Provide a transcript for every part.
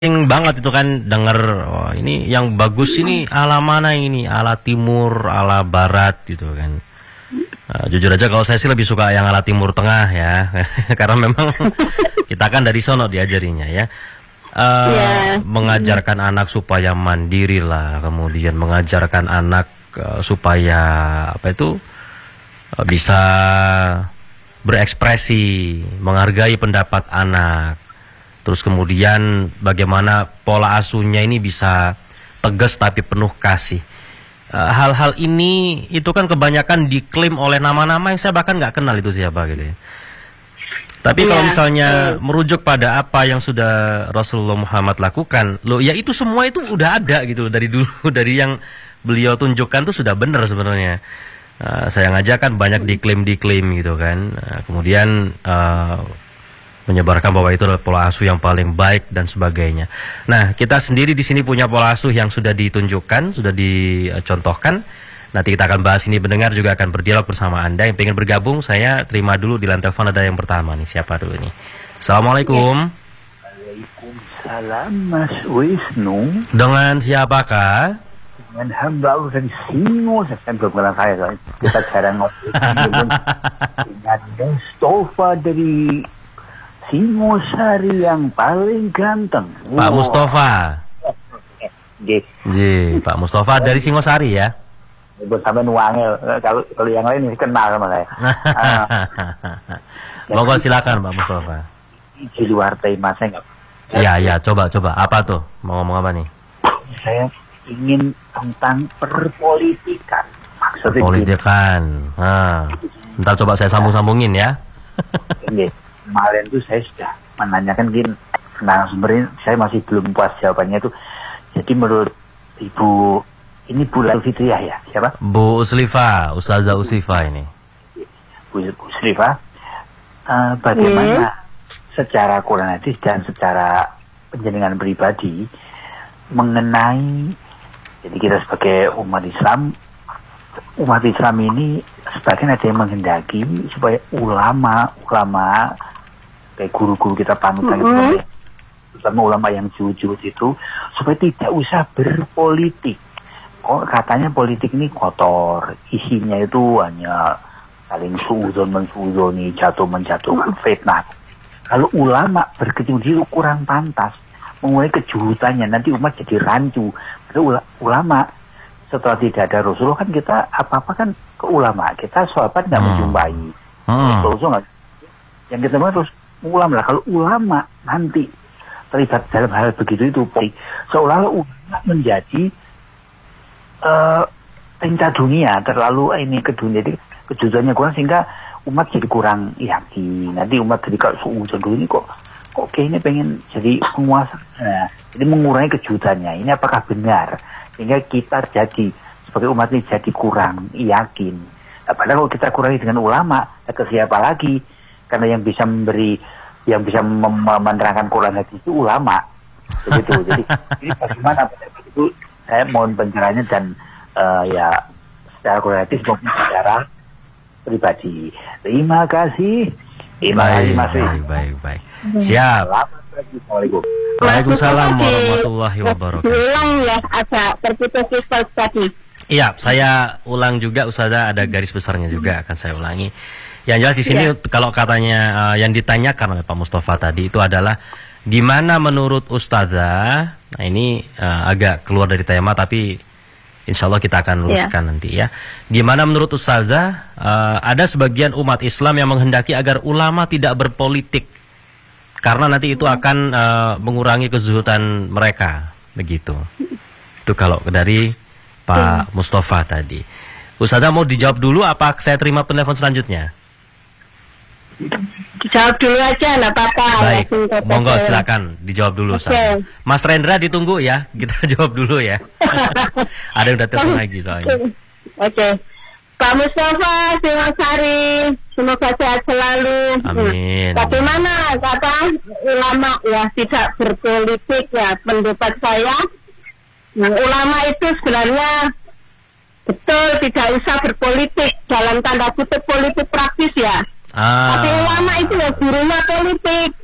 sering banget itu kan denger, oh, ini yang bagus ini ala mana ini, ala timur, ala barat gitu kan. Jujur aja kalau saya sih lebih suka yang ala timur tengah ya. Karena memang kita kan dari sono diajarinya ya. Mengajarkan anak supaya mandiri lah, kemudian mengajarkan anak supaya bisa berekspresi, menghargai pendapat anak. Terus kemudian bagaimana pola asuhnya ini bisa tegas tapi penuh kasih. Hal-hal ini itu kan kebanyakan diklaim oleh nama-nama yang saya bahkan nggak kenal itu siapa gitu ya. Tapi kalau misalnya merujuk pada apa yang sudah Rasulullah Muhammad lakukan, loh ya itu semua itu udah ada gitu loh, dari dulu, dari yang beliau tunjukkan tuh sudah benar sebenarnya. Sayang aja kan banyak diklaim gitu kan. Kemudian menyebarkan bahwa itu adalah pola asuh yang paling baik dan sebagainya. Nah, kita sendiri di sini punya pola asuh yang sudah ditunjukkan, sudah dicontohkan. Nanti kita akan bahas ini, pendengar juga akan berdialog bersama Anda. Yang ingin bergabung, saya terima dulu di lantai telepon ada yang pertama nih. Siapa dulu nih? Assalamualaikum. Waalaikumsalam Mas Wisnu. Dengan siapakah? Dengan hamba Allah dari Singo. Saya belum kenal saya soalnya. Kita jarang ngobrol. Dengan Mustafa dari Singosari yang paling ganteng. Pak Mustafa. Pak Mustafa dari Singosari ya. Buat sampai nuangil. Kalau yang lain kenal sama saya. Monggo silakan Pak Mustafa. Di luar tema saya nggak. Ya, coba. Apa tuh? Mau ngomong apa nih? Saya ingin tentang perpolitikan. Maksudnya Politikan. Ntar coba saya sambung-sambungin ya. Kemarin tuh saya sudah menanyakan gini. Nah sebenarnya saya masih belum puas jawabannya tuh. Jadi menurut Ibu, ini Bu Fitriah ya, siapa? Bu Uslifah, Ustazah Uslifah ini. Bu Uslifah, bagaimana secara Quran hadis dan secara penjaringan pribadi mengenai, jadi kita sebagai umat Islam ini sebagian ada yang menghendaki supaya ulama kayak guru-guru kita panutan itu, terutama ulama yang jujur itu, supaya tidak usah berpolitik. Kok katanya politik ini kotor, isinya itu hanya saling suudzoni, menjatuhkan, fitnah. Kalau ulama berkecimpung itu kurang pantas, mengurangi kejurutannya, nanti umat jadi rancu. Karena ulama setelah tidak ada Rasulullah kan kita apa-apa kan ke ulama, kita sahabat nggak menjumpai. Rasulullah yang kita harus ulama lah. Kalau ulama nanti terlibat dalam hal begitu itu seolah-olah ulama menjadi tingkat dunia, terlalu ini ke dunia, jadi kejujurannya kurang sehingga umat jadi kurang yakin. Nanti umat jadi kalau suudzon dulu ini kok kayaknya pengen jadi penguasa. Nah, jadi mengurangi kejutannya. Ini apakah benar? Sehingga kita jadi sebagai umat ini jadi kurang yakin. Nah, padahal kalau kita kurangi dengan ulama, ke siapa lagi? Karena yang bisa menerangkan Quran hadis itu ulama. Begitu. Jadi ini bagaimana itu saya mohon pencerahannya dan ya secara Quran hadis maupun secara pribadi. Terima kasih. Baik. Siap. Assalamualaikum. Waalaikumsalam warahmatullahi wabarakatuh. Ulang ya, agak terputus tadi. Iya, saya ulang juga Ustazah, ada garis besarnya juga akan saya ulangi. Yang jelas di sini kalau katanya yang ditanyakan oleh Pak Mustafa tadi itu adalah gimana menurut Ustazah. Nah ini agak keluar dari tema tapi insya Allah kita akan luruskan nanti ya. Gimana menurut Ustazah, ada sebagian umat Islam yang menghendaki agar ulama tidak berpolitik karena nanti itu akan mengurangi kezuhudan mereka, begitu. Itu kalau dari Pak Mustafa tadi. Ustazah mau dijawab dulu apa saya terima penelpon selanjutnya? Dijawab dulu aja, nggak apa-apa. Baik, monggo silakan dijawab dulu. Mas Rendra ditunggu ya, kita jawab dulu ya. Ada yang udah telepon lagi soalnya. Oke. Pak Mustafa Singosari, semoga sehat selalu. Amin. Bagaimana kata ulama ya tidak berpolitik ya, pendapat saya. Ulama itu sebenarnya betul tidak usah berpolitik dalam tanda kutip politik praktis ya. Tapi ulama itu ya gurunya politik.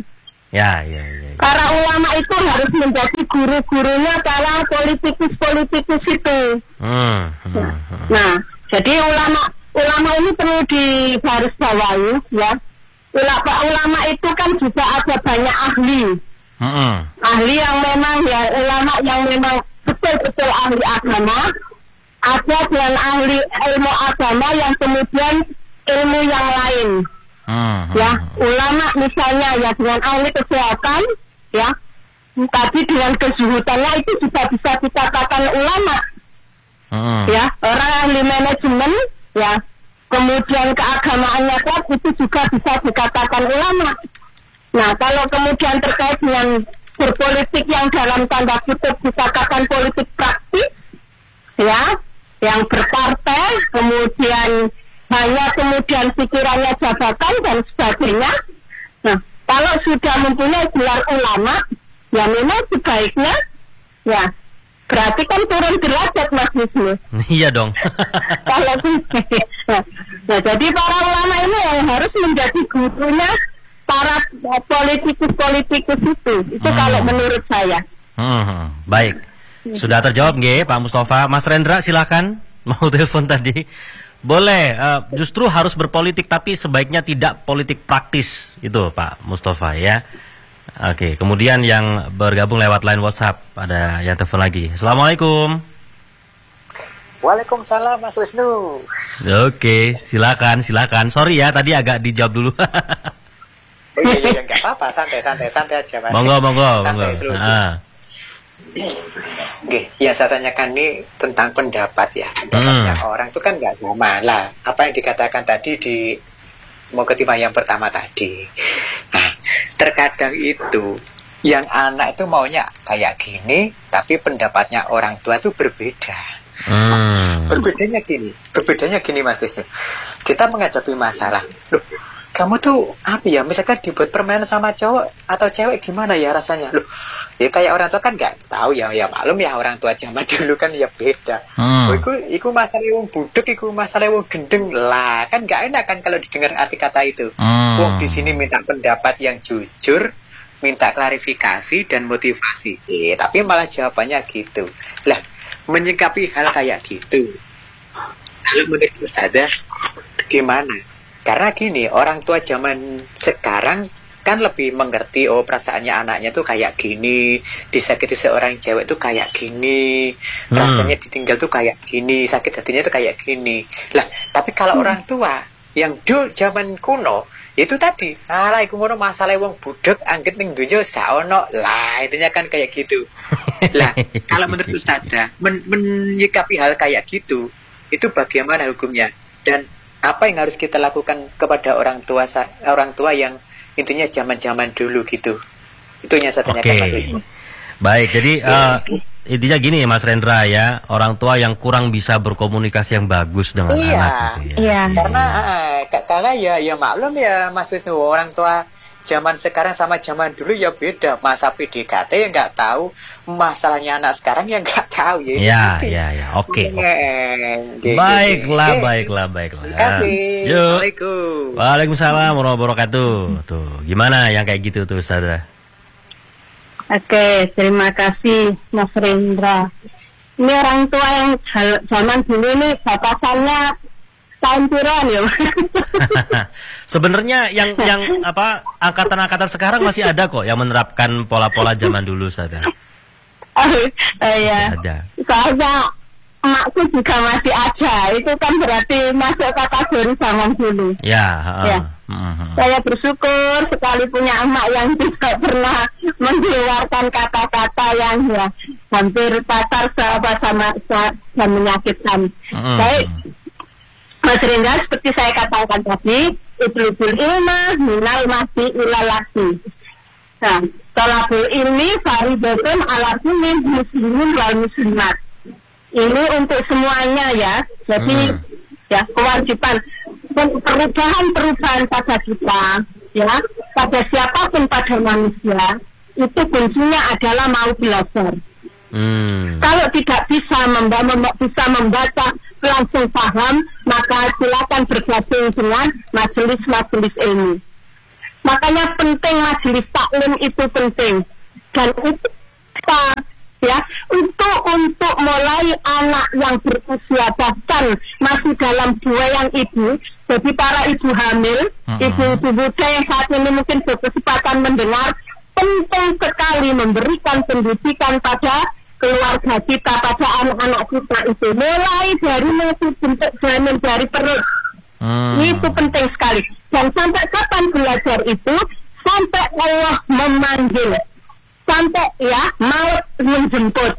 Ya. Para ulama itu harus menjadi guru-gurunya para politikus-politikus itu. Nah, jadi ulama ini perlu digarisbawahi ya. Ulama itu kan juga ada banyak ahli. Ahli yang memang ya ulama yang memang betul-betul ahli agama. Ada dengan ahli ilmu agama yang kemudian ilmu yang lain. Ya, ulama misalnya ya dengan ahli kesehatan ya. Tapi dengan kezuhudannya itu juga bisa dikatakan ulama. Ya, orang ahli manajemen ya. Kemudian keagamaannya kuat itu juga bisa dikatakan ulama. Nah, kalau kemudian terkait dengan berpolitik yang dalam tanda kutip dikatakan politik praktis, ya, yang berpartai, kemudian hanya kemudian pikirannya jabatan dan sebagainya. Nah, kalau sudah mempunyai gelar ulama, ya memang sebaiknya, ya, berarti kan turun derajat Mas Wisnu. Iya dong. Kalau nah, jadi para ulama ini yang harus menjadi gurunya para politikus-politikus itu kalau menurut saya. Baik, sudah terjawab nggih Pak Mustafa. Mas Rendra silakan, mau telepon tadi. Boleh, justru harus berpolitik tapi sebaiknya tidak politik praktis itu Pak Mustafa ya. Oke, kemudian yang bergabung lewat line WhatsApp ada yang telepon lagi. Assalamualaikum. Waalaikumsalam Mas Wisnu. Oke, silakan. Sorry ya, tadi agak dijawab dulu. Iya, nggak apa-apa, santai aja Mas. Monggo. Santai terus. Oke, yang saya tanyakan ini tentang pendapat ya. Pendapatnya orang itu kan nggak sama lah. Apa yang dikatakan tadi di mau ketimbang yang pertama tadi. Nah, terkadang itu yang anak itu maunya kayak gini, tapi pendapatnya orang tua itu berbeda. Berbedanya gini Mas Wisnu. Kita menghadapi masalah. Loh, kamu tuh apa ya? Misalkan dibuat permainan sama cowok atau cewek gimana ya rasanya? Loh, ya kayak orang tua kan nggak tahu ya maklum ya orang tua zaman dulu kan ya beda. Iku masalah wong budek, iku masalah wong gendeng lah. Kan nggak enak kan kalau didengar arti kata itu. Wong di sini minta pendapat yang jujur, minta klarifikasi dan motivasi. Tapi malah jawabannya gitu. Lah, menyikapi hal kayak gitu. Lalu menurut Ustazah gimana? Karena gini, orang tua zaman sekarang kan lebih mengerti perasaannya anaknya tuh kayak gini, disakiti seorang cewek tuh kayak gini, rasanya ditinggal tuh kayak gini, sakit hatinya tuh kayak gini. Lah, tapi kalau orang tua yang dulu zaman kuno itu tadi, alah iku ngono masalah wong budek angget ning donya saono. Lah, intinya kan kayak gitu. Lah, kalau menurut Ustazah menyikapi hal kayak gitu, itu bagaimana hukumnya? Dan apa yang harus kita lakukan kepada orang tua yang intinya zaman-zaman dulu gitu. Itu yang saya tanyakan Mas Wisnu. Baik, jadi intinya gini Mas Rendra ya, orang tua yang kurang bisa berkomunikasi yang bagus dengan anak gitu ya. Karena ya maklum ya Mas Wisnu, orang tua zaman sekarang sama zaman dulu ya beda. Masa PDKT yang nggak tahu, masalahnya anak sekarang yang nggak tahu ya. Oke. Baiklah. Terima kasih. Assalamualaikum. Waalaikumsalam warahmatullahi wabarakatuh. Tuh, gimana yang kayak gitu tuh Ustazah? Oke, terima kasih Mas Rendra. Ini orang tua yang zaman dulu ini batasannya tahun piran ya. Sebenarnya yang angkatan-angkatan sekarang masih ada kok yang menerapkan pola-pola zaman dulu Ustazah. Iya. Soalnya emakku juga masih ada. Itu kan berarti masuk kategori zaman dulu. Ya. Saya bersyukur sekali punya emak yang tidak pernah mengeluarkan kata-kata yang hampir kasar sama dan menyakitkan. Baik, Mas Rendra, seperti saya katakan tadi, itlubul ilmah minal mahdi ilalasi. Nah, tolabul ilmi faridatun ala kulli muslimin wal muslimat. Ini untuk semuanya ya. Jadi ya kewajiban perubahan pada kita ya, pada siapapun pada manusia itu kuncinya adalah mau belajar. Kalau tidak bisa membaca langsung paham, maka silakan bergabung dengan majelis-majelis ilmu. Makanya penting majelis taklim itu penting. Dan itu ya untuk mulai anak yang berusia bahkan masih dalam buayan ibu, jadi para ibu hamil, ibu-ibu muda yang saat ini mungkin berkesempatan mendengar, penting sekali memberikan pendidikan pada keluarga kita, pada anak-anak kita itu, mulai dari bentuk janin dari perut. Itu penting sekali. Dan sampai kapan belajar itu? Sampai Allah memanggil, sampai ya maut menjemput.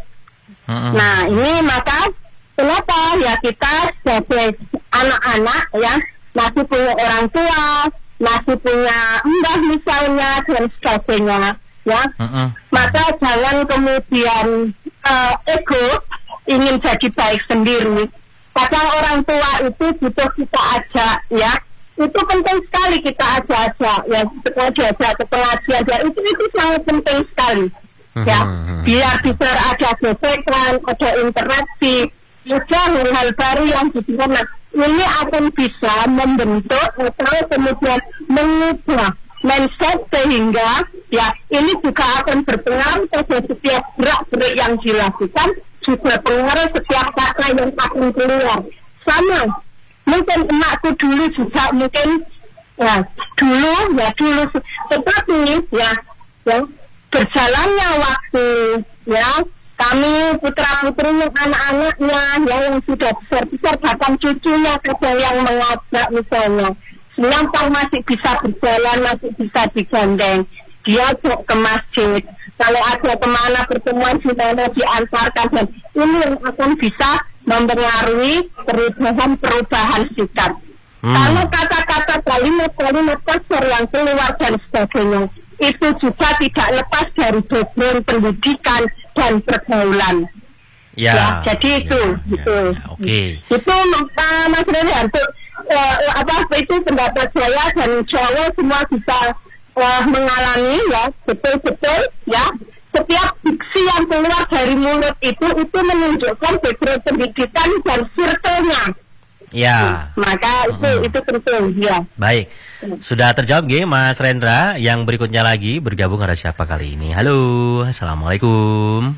Nah ini maka kenapa ya kita sebagai anak-anak ya masih punya orang tua, masih punya mbah misalnya dan sebagainya ya. Maka jangan kemudian ego ingin jadi baik sendiri. Kadang orang tua itu butuh kita ajak ya. Itu penting sekali kita ajak ya, diajak ke pengajian ya, itu sangat penting sekali ya, biar bisa ada gesekan, ada interaksi, ada hal-hal baru yang dimana ini akan bisa membentuk atau kemudian mengubah mindset sehingga ya ini juga akan berpengaruh pada setiap gerak-gerik yang dilakukan, juga pengaruh setiap kata yang akan keluar. Sama mungkin emakku dulu juga mungkin ya dulu tetapi ya berjalannya waktu ya kami putra-putrinya anak-anaknya yang sudah besar bahkan cucunya ada yang mengajak misalnya yang masih bisa berjalan, masih bisa digandeng, diajak ke masjid, kalau ada kemana pertemuan di mana diantarkan, dan ini yang akan bisa mempengaruhi perubahan sikap. Kalau kata-kata kalimat kasar yang keluar dan sebagainya itu juga tidak lepas dari background pendidikan dan pergaulan. Ya jadi itu. Oke. Itu Mas Renhardt, itu pendapat saya dan Jawa semua bisa mengalami ya, betul-betul ya. Setiap diksi yang keluar dari mulut itu menunjukkan background pendidikan dan circle-nya. Ya. Maka itu penting ya. Baik. Sudah terjawab nggih Mas Rendra. Yang berikutnya lagi bergabung ada siapa kali ini? Halo. Assalamualaikum.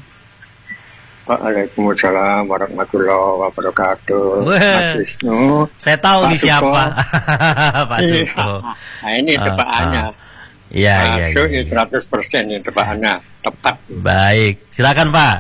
Waalaikumsalam warahmatullahi wabarakatuh. Mas Wisnu. Saya tahu nih siapa. Pak Suko. Nah ini tebakannya. Iya. 100% ini tebakannya tepat. Baik, silakan Pak.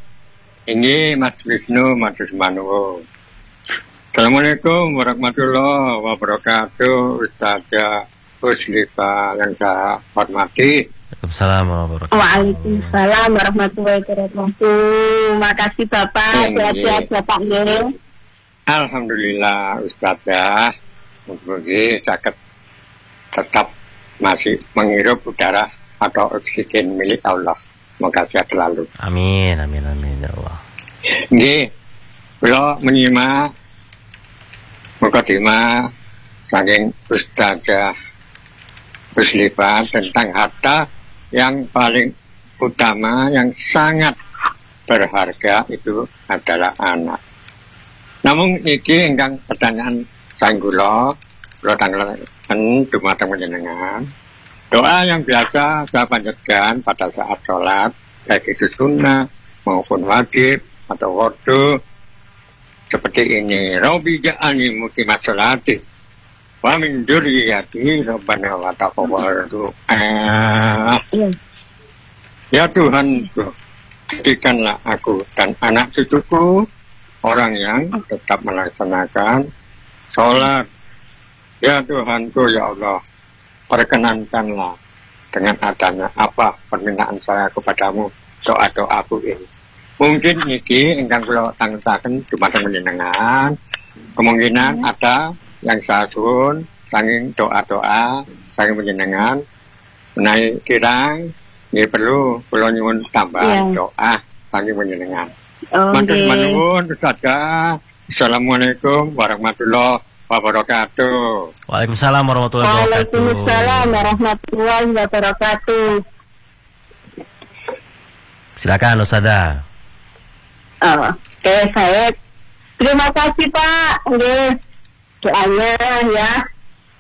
Ini Mas Wisnu Madusmanu. Assalamualaikum warahmatullahi wabarakatuh. Ustazah Huslifa yang saya hormati. Waalaikumsalam warahmatullahi wabarakatuh. Waalaikumsalam warahmatullahi wabarakatuh. Makasih Bapak, sehat-sehat Bapak nggih. Alhamdulillah Ustazah. Mugi-mugi saged tetap masih menghirup udara atau oksigen milik Allah. Semoga sehat selalu. Amin ya Allah. Nggih, kula menyimak mukadimah saking Ustazah Huslifa tentang harta yang paling utama, yang sangat berharga itu adalah anak. Namun iki ingkang pertanyaan sanggula tanglekan dumateng panjenengan. Doa yang biasa saya panjatkan pada saat sholat, baik itu sunnah maupun wajib atau fardu, seperti ini. Rabbi ja'alni muqimat sholati wa min dzurriyyati rabbana wa taqabbal du'a. Ya Tuhan, jadikanlah aku dan anak cucuku orang yang tetap melaksanakan sholat. Ya Tuhanku, ya Allah, perkenankanlah dengan adanya apa permintaan saya kepadamu, doa-doaku ini. Mungkin niki ingkang kula tangetaken dumateng panjenengan, kemungkinan ada yang saya suwun saking doa-doa saking panjenengan menawi kirang nggih perlu kula nyuwun tambahan doa saking panjenengan. Matur nuwun Ustazah. Assalamualaikum warahmatullahi wabarakatuh. Waalaikumsalam warahmatullahi wabarakatuh. Waalaikumsalam warahmatullahi wabarakatuh. Silakan Ustazah. Oke, saya terima kasih Pak. Doanya ya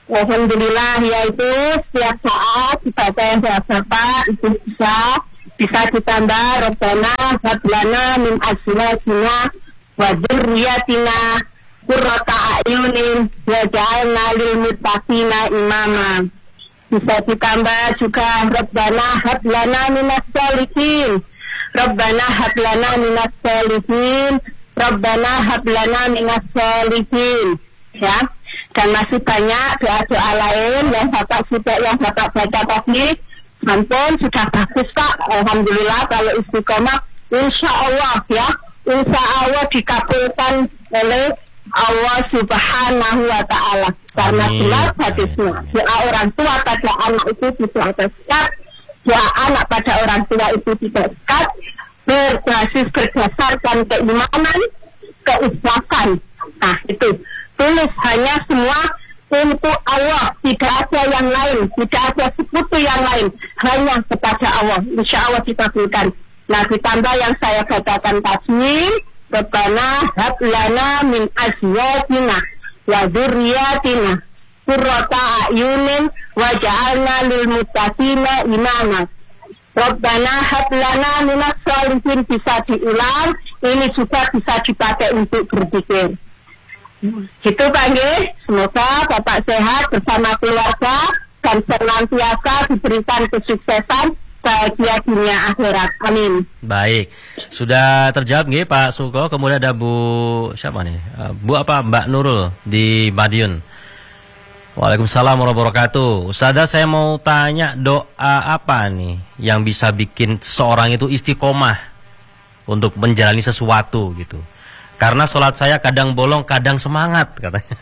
Alhamdulillah, yaitu setiap saat dibaca yang Bapak itu bisa ditambah Rabbana hab lana min azwajina wa dzurriyyatina qurrata a'yunin waj'alna lil muttaqina imama. Bisa ditambah juga Rabbana hab lana minas sholihin, Rabbana hab lana minas sholihin, Rabbana hab lana minas sholihin, ya. Dan masih banyak doa-doa lain yang Bapak baca tadi. Ampun, sudah bagus Pak. Alhamdulillah, kalau istiqomah insya Allah ya, insya Allah dikabulkan oleh Allah Subhanahu wa Ta'ala. Karena jelas hadisnya, doa orang tua pada anak itu tidak ada sekat, doa anak pada orang tua itu tidak sekat, berbasis berdasarkan keimanan, keikhlasan. Nah itu tulis hanya semua untuk Allah, tidak ada yang lain, tidak ada sekutu yang lain, hanya kepada Allah. Insya Allah dikabulkan. Nah ditambah yang saya katakan tadi, Rabbana hab lana min azwajina wa dzurriyyatina qurrata a'yunin waj'alna lil muttaqina imama. Rabbana hab lana minas sholihin bisa diulang, ini juga bisa dipakai untuk berzikir. Gitu Pak nggih. Semoga Bapak sehat bersama keluarga dan senantiasa diberikan kesuksesan bahagia dunia akhirat. Amin. Baik, sudah terjawab nggih Pak Suko. Kemudian ada Bu siapa nih? Mbak Nurul di Madiun. Waalaikumsalam warahmatullahi wabarakatuh. Ustazah, saya mau tanya doa apa nih yang bisa bikin seorang itu istiqomah untuk menjalani sesuatu gitu. Karena sholat saya kadang bolong, kadang semangat katanya.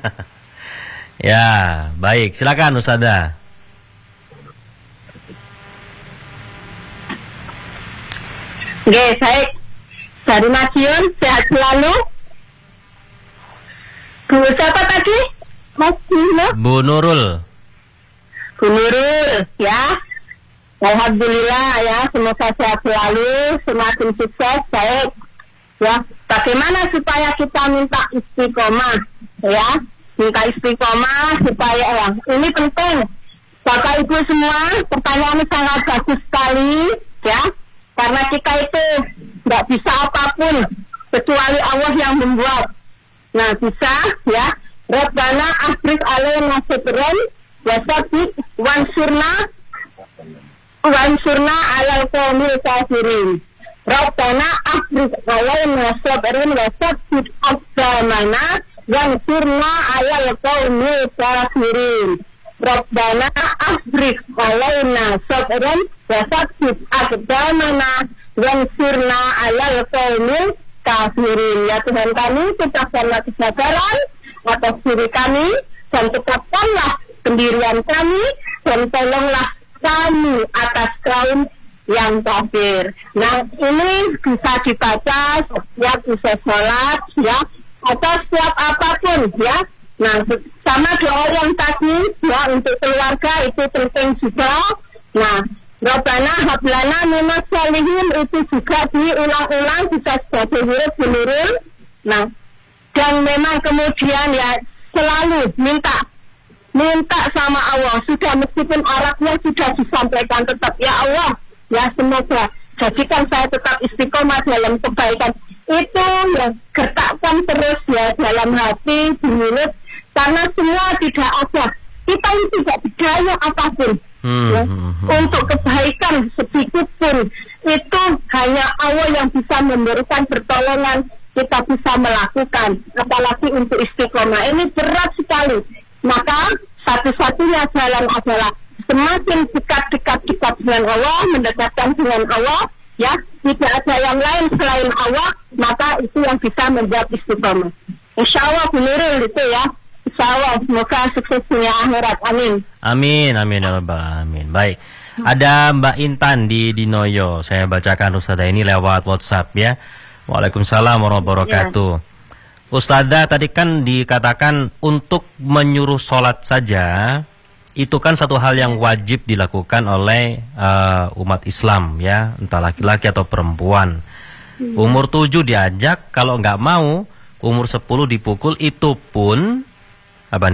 Ya, baik. Silakan Ustazah. Oke, baik. Dari Madiun, sehat selalu. Bu siapa tadi? Mas Nurul? Bu Nurul. Bu Nurul, ya. Alhamdulillah ya, semoga sehat selalu, semakin sukses, baik. Ya, bagaimana supaya kita minta istiqomah, ya, minta istiqomah supaya ya, ini penting. Bapak Ibu semua, pertanyaan ini sangat bagus sekali, ya, karena kita itu nggak bisa apapun kecuali Allah yang membuat. Nah, bisa, ya, Rabbana afriq alaina sabran wa sabbit wansurna alal qaumil kafirin. Rabbana afriq alaina sabran wa sabbit aqdamana wansurna alal qaumil kafirin. Rabbana afriq alaina sabran wa sabbit aqdamana wansurna alal qaumil kafirin. Ya Tuhan kami, tetapkanlah kesabaran atas diri kami dan tetapkanlah pendirian kami dan tolonglah kami atas kaum yang kafir. Nah ini bisa dibaca setiap usai sholat, ya, atau setiap apapun, ya. Nah sama doa yang tadi, ya, untuk keluarga itu penting juga. Nah Rabbana hab lana minas sholihin itu juga diulang-ulang, bisa sebagai huruf. Nah dan memang kemudian ya selalu minta sama Allah. Sudah meskipun Arabnya sudah disampaikan, tetap ya Allah, ya semoga jadikan saya tetap istiqomah dalam kebaikan. Itu ya gertakkan terus ya dalam hati, di mulut, karena semua tidak ada. Kita ini tidak berdaya apapun ya, untuk kebaikan sedikit pun. Itu hanya Allah yang bisa memberikan pertolongan, kita bisa melakukan, apalagi untuk istiqomah. Ini berat sekali. Maka satu-satunya jalan adalah semakin dekat dengan Allah, mendekatkan dengan Allah, ya, tidak ada yang lain selain Allah, maka itu yang bisa membuat istiqomah. Insya Allah Nurul itu ya, insya Allah semoga sukses dunia akhirat. Amin. Amin, amin ya rabbal alamin. Baik, ada Mbak Intan di Dinoyo. Saya bacakan Ustazah ini lewat WhatsApp ya. Waalaikumsalam warahmatullahi wabarakatuh. Ustazah, tadi kan dikatakan untuk menyuruh sholat saja itu kan satu hal yang wajib dilakukan oleh umat Islam ya, entah laki-laki atau perempuan. Umur 7 diajak, kalau nggak mau umur 10 dipukul, itu pun apa nih?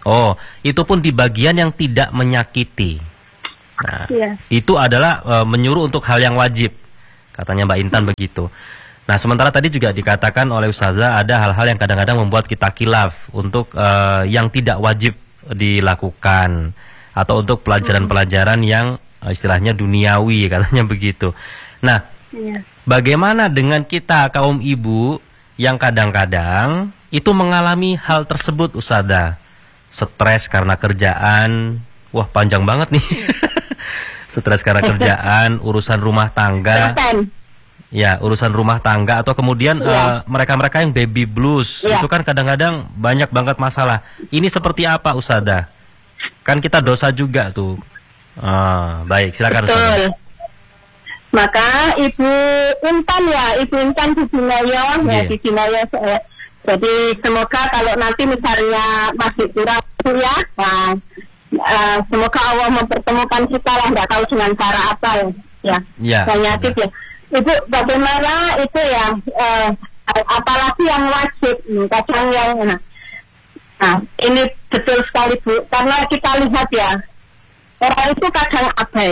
Oh, itu pun di bagian yang tidak menyakiti. Nah, Iya. itu adalah menyuruh untuk hal yang wajib, katanya Mbak Intan begitu. Nah, sementara tadi juga dikatakan oleh Ustazah ada hal-hal yang kadang-kadang membuat kita khilaf untuk yang tidak wajib dilakukan atau untuk pelajaran-pelajaran yang istilahnya duniawi, katanya begitu. Nah, Iya. bagaimana dengan kita kaum ibu yang kadang-kadang itu mengalami hal tersebut, Ustazah? Stres karena kerjaan, wah panjang banget nih. Stres karena kerjaan, urusan rumah tangga. Persen. Ya, urusan rumah tangga atau kemudian Iya. mereka-mereka yang baby blues, Iya. itu kan kadang-kadang banyak banget masalah. Ini seperti apa, Ustazah? Kan kita dosa juga tuh. Baik, silakan Ustazah. Betul. Maka Ibu Intan di Jinayo, Iya. di Jinayo. Jadi semoga kalau nanti misalnya masih kurang ya, nah, semoga Allah mempertemukan kita lah, nggak tahu dengan cara apa ya. Iya. Penyakit ya. Ibu, bagaimana itu ya, apalagi yang wajib, kadang yang, nah ini betul sekali Bu, karena kita lihat ya, orang itu kadang abai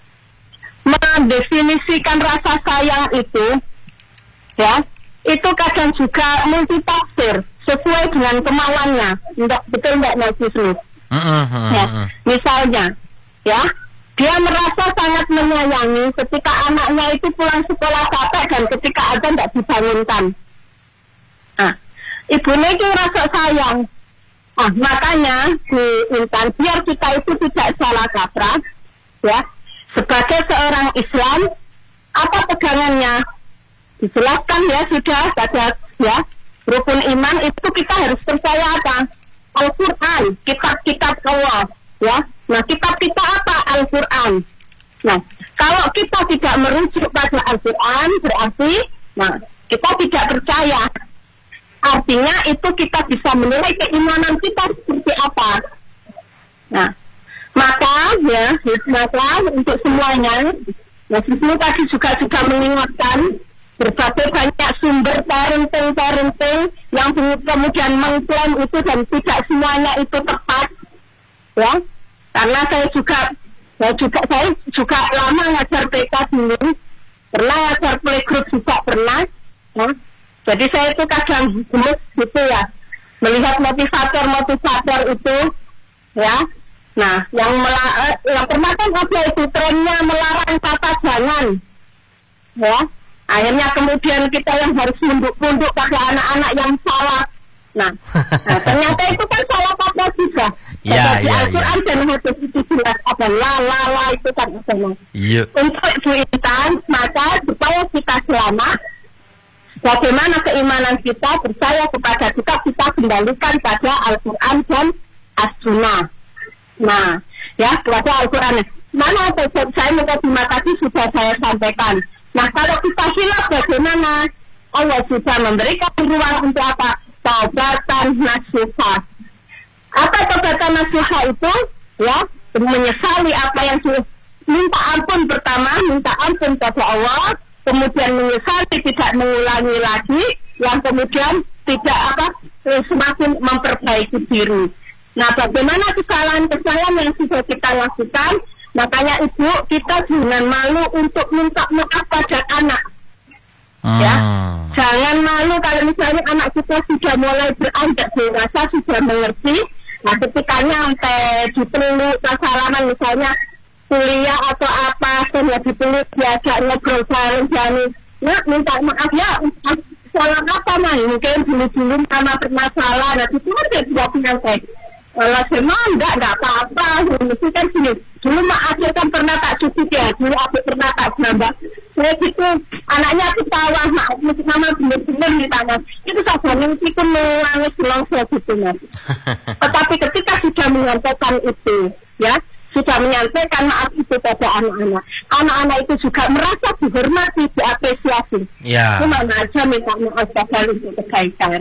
mendefinisikan rasa sayang itu, ya, itu kadang juga multitafsir sesuai dengan kemauannya. Betul nggak Nazisme? Ya, misalnya, ya, dia merasa sangat menyayangi ketika anaknya itu pulang sekolah capek dan ketika ada tidak dibangunkan. Nah, ibunya itu merasa sayang. Nah, makanya di Intan, biar kita itu tidak salah kaprah, ya, sebagai seorang Islam, apa pegangannya? Dijelaskan ya sudah pada ya rukun iman itu kita harus percaya apa? Al-Quran, kitab-kitab Allah, ya. Nah, kitab kita apa? Al-Quran. Nah, kalau kita tidak merujuk pada Al-Quran, berarti, nah, kita tidak percaya. Artinya itu kita bisa menilai keimanan kita seperti apa. Nah, maka untuk semuanya, nah, Sismu tadi juga sudah mengingatkan berbagai banyak sumber parenting yang kemudian mengklaim itu dan tidak semuanya itu tepat, ya. Karena saya juga lama ngajar TK dulu, pernah ngajar playgroup juga pernah, ya. Jadi saya itu kadang gemes gitu ya, melihat motivator itu, ya. Nah, yang pernah kan ada itu trennya melarang kata jangan, ya. Akhirnya kemudian kita yang harus munduk-munduk pada anak-anak yang salah. Nah, ternyata itu kan salah kata juga. Di Al-Quran dan hadis itu jelas ada la itu kan ada. Untuk Ibu Intan, maka supaya kita selamat, bagaimana keimanan kita percaya kepada kita kembalikan pada Al-Quran dan As-Sunnah. Nah, ya kepada Al-Quran. Mana saya terima kasih sudah saya sampaikan. Nah, kalau kita hilaf bagaimana? Allah sudah memberikan ruang untuk apa? Taubatan nasuha. Apa taubatan nasuha itu? Ya, menyesali apa yang sudah, minta ampun pertama, minta ampun kepada Allah, kemudian menyesali tidak mengulangi lagi, yang kemudian tidak semakin memperbaiki diri. Nah, bagaimana kesalahan-kesalahan yang sudah kita lakukan? Makanya Ibu, kita jangan malu untuk minta maaf pada anak. Ya, jangan malu kalau misalnya anak kita sudah mulai beranjak dewasa, sudah mengerti. Nah, ketika nyampe dipeluk kesalahan misalnya kuliah atau apa, sudah dipeluk diajak ngobrol jalan-jalan, ya minta maaf ya, salah apa mungkin dulu sama bermasalah, nah itu aja tidak punya kalau semua enggak apa-apa, mesti kan sini. Dulu mak Aceh kan pernah tak cukup ya, dulu aku pernah tak nambah. Saya gitu, anaknya ketawa, mak mesti nama bener-bener ditanya. Itu saja mesti kan nangis langsung gitu mas. Tetapi ketika sudah menyampaikan itu, ya sudah menyampaikan maaf itu pada anak-anak. Anak-anak itu juga merasa dihormati, diapresiasi. Ya. Cuma aja minta maaf pada untuk kebaikan.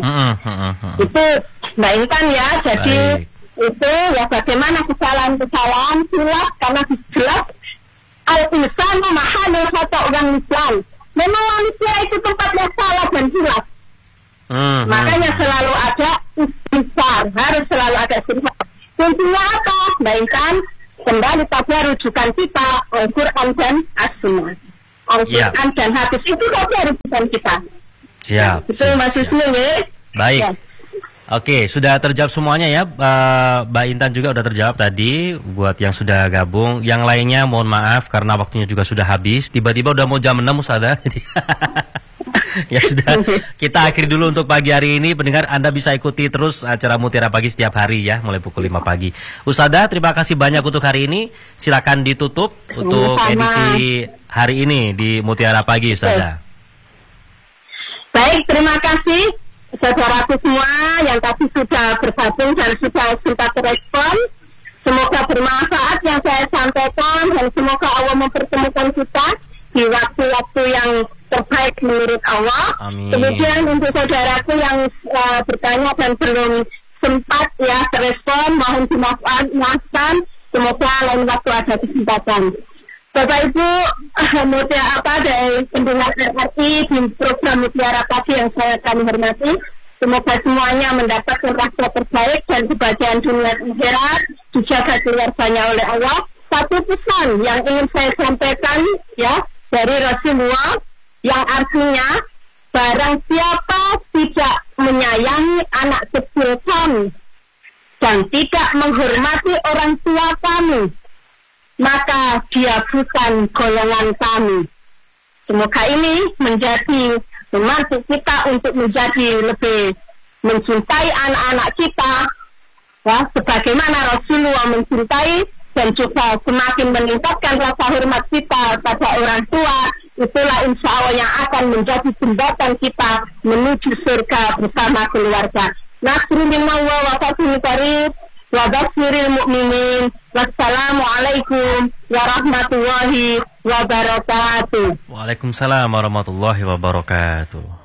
Itu Mbak Intan ya, jadi itu ya bagaimana kesalahan-kesalahan silap karena jelas al-insanu mahalul khata' orang Islam. Memang manusia itu tempatnya salah dan silap. Makanya selalu ada istighfar, harus selalu ada istighfar. Kuncinya apa? Mbak Intan, kembali pada rujukan kita Al-Quran dan As-Sunnah. Al-Quran dan hadis itu saja rujukan kita. Siap. Itu Mas Wisnu ya. Baik. Ya. Oke, sudah terjawab semuanya ya. Mbak Intan juga udah terjawab tadi buat yang sudah gabung. Yang lainnya mohon maaf karena waktunya juga sudah habis. Tiba-tiba udah mau jam 6 Ustazah. Ya sudah, kita akhiri dulu untuk pagi hari ini. Pendengar, Anda bisa ikuti terus acara Mutiara Pagi setiap hari ya, mulai pukul 5 pagi. Ustazah, terima kasih banyak untuk hari ini. Silakan ditutup untuk edisi hari ini di Mutiara Pagi, Ustazah. Baik, terima kasih saudaraku semua yang tadi sudah bergabung dan sudah sempat respon. Semoga bermanfaat yang saya sampaikan dan semoga Allah mempertemukan kita di waktu-waktu yang terbaik menurut Allah. Amin. Kemudian untuk saudaraku yang bertanya dan belum sempat ya respon, mohon dimaafkan. Semoga lain waktu ada kesempatan. Bapak Ibu, dari pendengar RRI di program Mutiara Pagi yang saya kami hormati, semoga semuanya mendapatkan rahmat terbaik dan kebahagiaan dunia akhirat, dijaga keluarganya oleh Allah. Satu pesan yang ingin saya sampaikan ya dari Rasulullah yang artinya barang siapa tidak menyayangi anak kecil kami dan tidak menghormati orang tua kami, maka dia bukan golongan kami. Semoga ini menjadi memantik kita untuk menjadi lebih mencintai anak-anak kita, ya, sebagaimana Rasulullah mencintai, dan juga semakin meningkatkan rasa hormat kita pada orang tua. Itulah insya Allah yang akan menjadi jembatan kita menuju surga bersama keluarga. Nasrulillah wa fathul qarib. Wa basyiril mu'minin. Wassalamualaikum warahmatullahi wabarakatuh. Waalaikumsalam warahmatullahi wabarakatuh.